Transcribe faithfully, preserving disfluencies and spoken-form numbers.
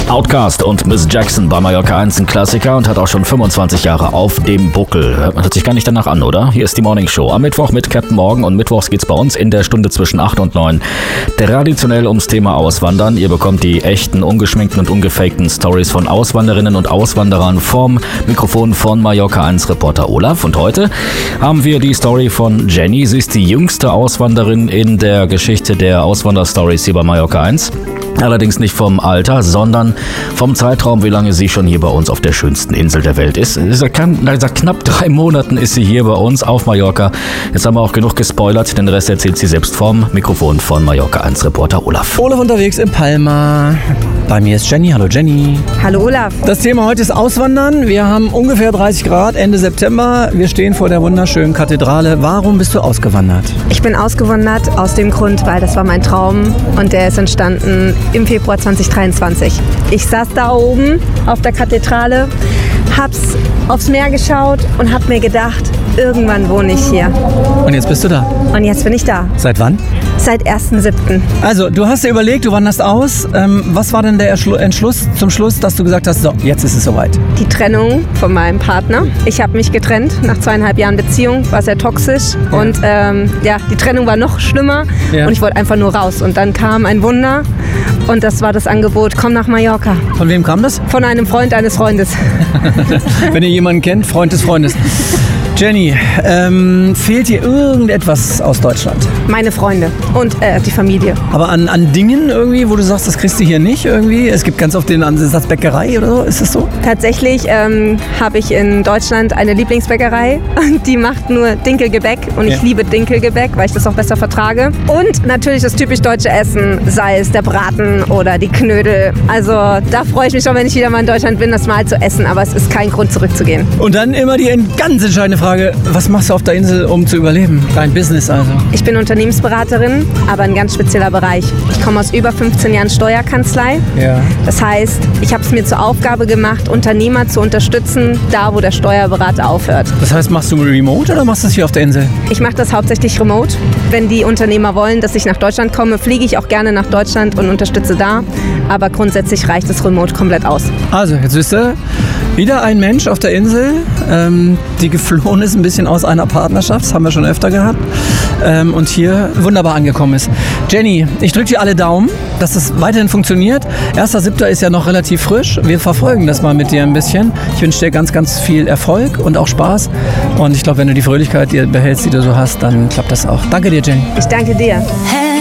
Outkast und Miss Jackson bei Mallorca eins, ein Klassiker und hat auch schon fünfundzwanzig Jahre auf dem Buckel. Hört sich gar nicht danach an, oder? Hier ist die Morning Show am Mittwoch mit Captain Morgan und mittwochs geht's bei uns in der Stunde zwischen acht und neun traditionell ums Thema Auswandern. Ihr bekommt die echten, ungeschminkten und ungefakten Stories von Auswanderinnen und Auswanderern vom Mikrofon von Mallorca eins Reporter Olaf. Und heute haben wir die Story von Jenny. Sie ist die jüngste Auswanderin in der Geschichte der Auswanderstories hier bei Mallorca eins. Allerdings nicht vom Alter, sondern vom Zeitraum, wie lange sie schon hier bei uns auf der schönsten Insel der Welt ist. Seit knapp drei Monaten ist sie hier bei uns auf Mallorca. Jetzt haben wir auch genug gespoilert, den Rest erzählt sie selbst vom Mikrofon von Mallorca eins Reporter Olaf. Olaf unterwegs in Palma. Bei mir ist Jenny. Hallo Jenny. Hallo Olaf. Das Thema heute ist Auswandern. Wir haben ungefähr dreißig Grad, Ende September. Wir stehen vor der wunderschönen Kathedrale. Warum bist du ausgewandert? Ich bin ausgewandert aus dem Grund, weil das war mein Traum und der ist entstanden im Februar zwanzig dreiundzwanzig. Ich saß da oben auf der Kathedrale, hab's aufs Meer geschaut und hab mir gedacht, irgendwann wohne ich hier. Und jetzt bist du da? Und jetzt bin ich da. Seit wann? Seit ersten siebten Also, du hast dir überlegt, du wanderst aus. Ähm, was war denn der Erschlu- Entschluss zum Schluss, dass du gesagt hast, so, jetzt ist es soweit? Die Trennung von meinem Partner. Ich habe mich getrennt nach zweieinhalb Jahren Beziehung, war sehr toxisch. Ja. Und ähm, ja, die Trennung war noch schlimmer Ja. und ich wollte einfach nur raus. Und dann kam ein Wunder und das war das Angebot, komm nach Mallorca. Von wem kam das? Von einem Freund eines Freundes. Wenn ihr jemanden kennt, Freund des Freundes. Jenny, ähm, fehlt dir irgendetwas aus Deutschland? Meine Freunde und äh, die Familie. Aber an, an Dingen irgendwie, wo du sagst, das kriegst du hier nicht irgendwie? Es gibt ganz oft den Ansatz Bäckerei oder so, ist das so? Tatsächlich ähm, habe ich in Deutschland eine Lieblingsbäckerei und die macht nur Dinkelgebäck und ich Ja. liebe Dinkelgebäck, weil ich das auch besser vertrage. Und natürlich das typisch deutsche Essen, sei es der Braten oder die Knödel. Also da freue ich mich schon, wenn ich wieder mal in Deutschland bin, das mal zu essen, aber es ist kein Grund zurückzugehen. Und dann immer die ganz entscheidende Frage, was machst du auf der Insel, um zu überleben? Dein Business also. Ich bin Unternehmensberaterin, aber ein ganz spezieller Bereich. Ich komme aus über fünfzehn Jahren Steuerkanzlei. Ja. Das heißt, ich habe es mir zur Aufgabe gemacht, Unternehmer zu unterstützen, da wo der Steuerberater aufhört. Das heißt, machst du remote oder machst du das hier auf der Insel? Ich mache das hauptsächlich remote. Wenn die Unternehmer wollen, dass ich nach Deutschland komme, fliege ich auch gerne nach Deutschland und unterstütze da. Aber grundsätzlich reicht das remote komplett aus. Also, jetzt wisst ihr, wieder ein Mensch auf der Insel, ähm, die geflohen ist ein bisschen aus einer Partnerschaft, das haben wir schon öfter gehabt, ähm, und hier wunderbar angekommen ist. Jenny, ich drücke dir alle Daumen, dass es weiterhin funktioniert. erster siebter ist ja noch relativ frisch. Wir verfolgen das mal mit dir ein bisschen. Ich wünsche dir ganz, ganz viel Erfolg und auch Spaß. Und ich glaube, wenn du die Fröhlichkeit dir behältst, die du so hast, dann klappt das auch. Danke dir, Jenny. Ich danke dir.